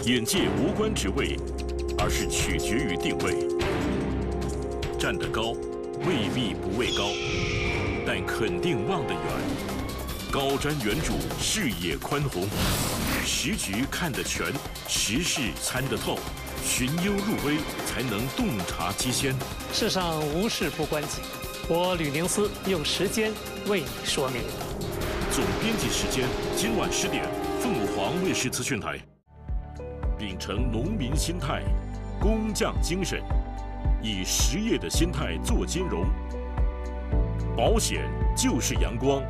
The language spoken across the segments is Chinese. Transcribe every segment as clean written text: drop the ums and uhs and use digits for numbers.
眼界无关职位，而是取决于定位。站得高，未必不畏高，但肯定望得远。高瞻远瞩，视野宽宏，时局看得全，时事参得透，寻幽入微，才能洞察机先。 世上无事不关己，我吕宁思用时间为你说明。 总编辑时间，今晚10点，凤凰卫视资讯台。秉承农民心态，工匠精神，以实业的心态做金融。保险就是阳光，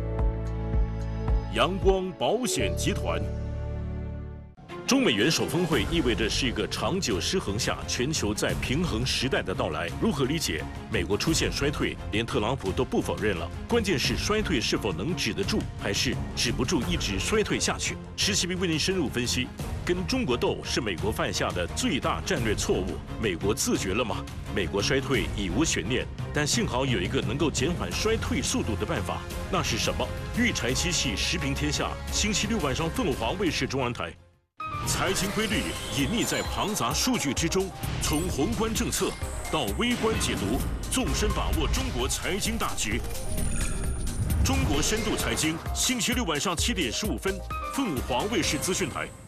阳光保险集团。中美元首峰会意味着是一个长久失衡下全球在平衡时代的到来。如何理解美国出现衰退，连特朗普都不否认了。关键是衰退是否能止得住，还是止不住一直衰退下去？施其斌为您深入分析。跟中国斗是美国犯下的最大战略错误。美国自觉了吗？美国衰退已无悬念，但幸好有一个能够减缓衰退速度的办法，那是什么？育才七系时评天下，星期六晚上凤凰卫视中文台。财经规律隐匿在庞杂数据之中，从宏观政策到微观解读，纵深把握中国财经大局。中国深度财经，星期六晚上7点15分，凤凰卫视资讯台。